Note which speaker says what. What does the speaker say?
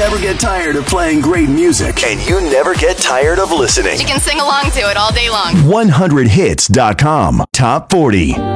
Speaker 1: never get tired of playing great music.
Speaker 2: And you never get tired of listening.
Speaker 3: You can sing along to it all day long.
Speaker 1: 100hits.com. Top 40.